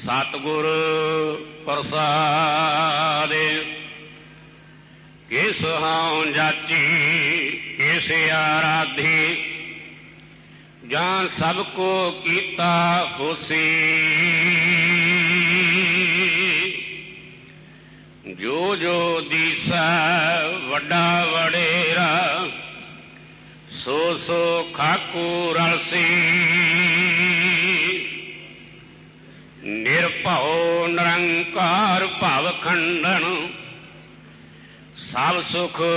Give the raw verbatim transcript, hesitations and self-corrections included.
ਸਤਿਗੁਰ ਪ੍ਰਸਾਦਿ। ਕਿਸ ਹਉ ਜਾਚੀ ਕਿਸ ਆਰਾਧੀ, ਜਾਂ ਸਭ ਕੋ ਕੀਤਾ ਹੋਸੀ। ਜੋ ਜੋ ਦੀਸੈ ਵੱਡਾ ਵਡੇਰਾ, ਸੋ ਸੋ ਖਾਕੂ ਰਲਸੀ। ਨਿਰਭਉ ਨਿਰੰਕਾਰ ਭਵ ਖੰਡਨ, ਸਭ ਸੁਖ